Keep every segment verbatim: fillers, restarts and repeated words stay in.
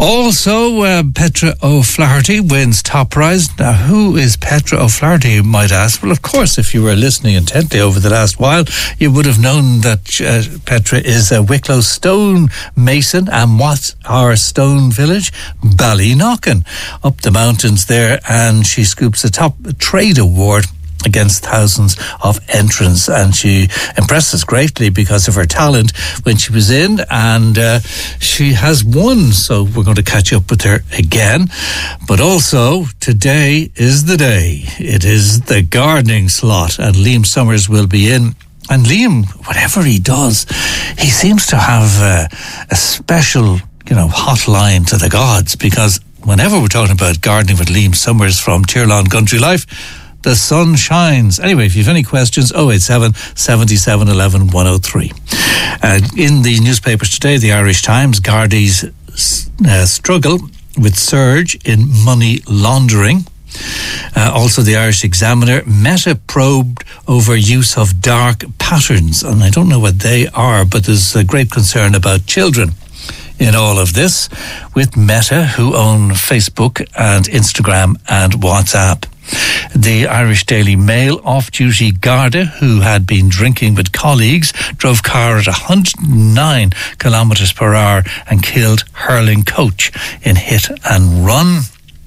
Also, uh, Petra O'Flaherty wins Top Prize. Now, who is Petra O'Flaherty, you might ask? Well, of course, if you were listening intently over the last while, you would have known that uh, Petra is a Wicklow stone mason, and what's our stone village? Ballyknockin, up the mountains there, and she scoops a top trade award against thousands of entrants, and she impresses greatly because of her talent when she was in, and uh, she has won, so we're going to catch up with her again. But also, today is the day. It is the gardening slot, and Liam Summers will be in. And Liam, whatever he does, he seems to have uh, a special, you know, hotline to the gods, because whenever we're talking about gardening with Liam Summers from Tirlawn Country Life, the sun shines. Anyway, if you have any questions, oh eight seven, seven seven one one, one oh three. Uh, in the newspapers today, the Irish Times, Gardaí's uh, struggle with surge in money laundering. Uh, also, the Irish Examiner, Meta probed over use of dark patterns. And I don't know what they are, but there's a great concern about children in all of this, with Meta, who own Facebook and Instagram and WhatsApp. The Irish Daily Mail, off-duty Garda who had been drinking with colleagues drove car at one hundred nine kilometres per hour and killed hurling coach in hit and run.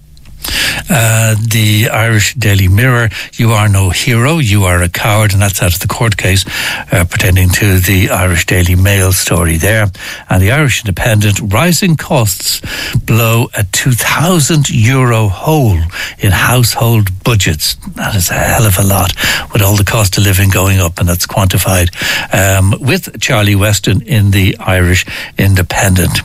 Uh, the Irish Daily Mirror, you are no hero, you are a coward, and that's out of the court case uh, pertaining to the Irish Daily Mail story there. And the Irish Independent, rising costs blow a two thousand euro hole in household budgets. That is a hell of a lot, with all the cost of living going up, and that's quantified, um, with Charlie Weston in the Irish Independent.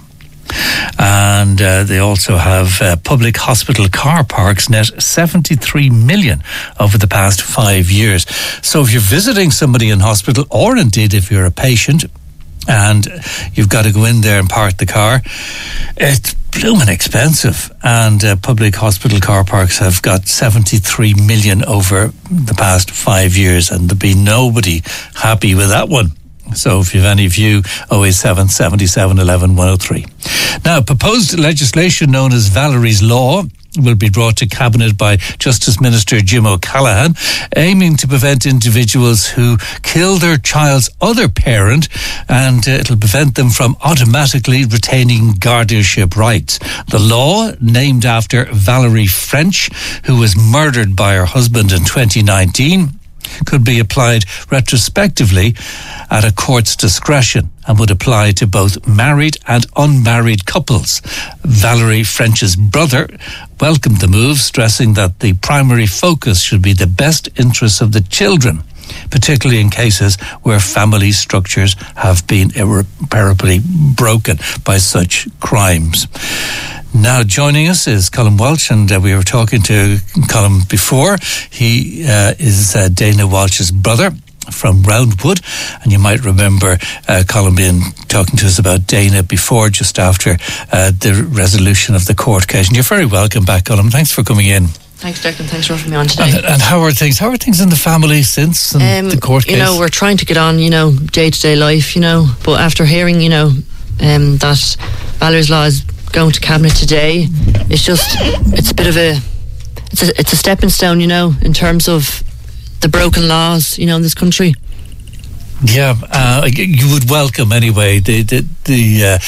And uh, they also have uh, public hospital car parks net seventy-three million over the past five years. So if you're visiting somebody in hospital, or indeed if you're a patient and you've got to go in there and park the car, it's blooming expensive. And uh, public hospital car parks have got seventy-three million over the past five years, and there'll be nobody happy with that one. So if you have any view, oh eight seven, seven seven one one, one oh three. Now, proposed legislation known as Valerie's Law will be brought to Cabinet by Justice Minister Jim O'Callaghan, aiming to prevent individuals who kill their child's other parent, and uh, it'll prevent them from automatically retaining guardianship rights. The law, named after Valerie French, who was murdered by her husband in twenty nineteen, could be applied retrospectively at a court's discretion and would apply to both married and unmarried couples. Valerie French's brother welcomed the move, stressing that the primary focus should be the best interests of the children, particularly in cases where family structures have been irreparably broken by such crimes. Now, joining us is Colin Walsh, and uh, we were talking to Colin before. He uh, is uh, Dana Walsh's brother from Roundwood, and you might remember uh, Colin being talking to us about Dana before, just after uh, the resolution of the court case. And you're very welcome back, Colin. Thanks for coming in. Thanks, Declan. Thanks for having me on today. And, and how are things? How are things in the family since and um, the court case? You know, we're trying to get on, you know, day-to-day life, you know, but after hearing, you know, um, that Valerie's Law is going to Cabinet today, it's just, it's a bit of a, it's a, it's a stepping stone, you know, in terms of the broken laws, you know, in this country. Yeah, uh, you would welcome anyway the the, the uh,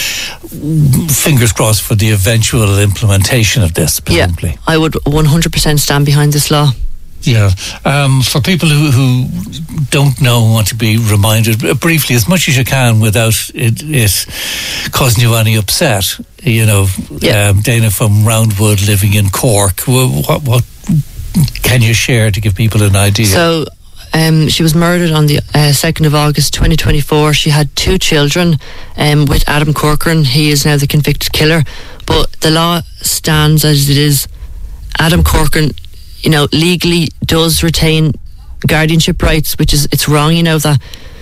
fingers crossed for the eventual implementation of this, presumably. Yeah, I would one hundred percent stand behind this law. Yeah, um, for people who, who don't know, want to be reminded briefly, as much as you can, without it, it causing you any upset. You know, yeah. um, Dana from Roundwood, living in Cork. What, what can you share to give people an idea? So, um, she was murdered on the uh, second of August twenty twenty-four. She had two children um, with Adam Corcoran. He is now the convicted killer. But the law stands as it is. Adam Corcoran, you know, legally does retain guardianship rights, which is, it's wrong, you know, that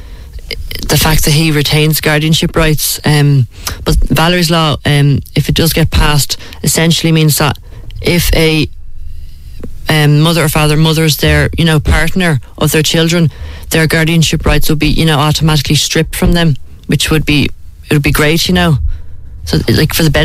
the fact that he retains guardianship rights. Um, but Valerie's Law, um, if it does get passed, essentially means that if a um, mother or father mothers their, you know, partner of their children, their guardianship rights will be, you know, automatically stripped from them, which would be, it would be great, you know. So, like, for the benefit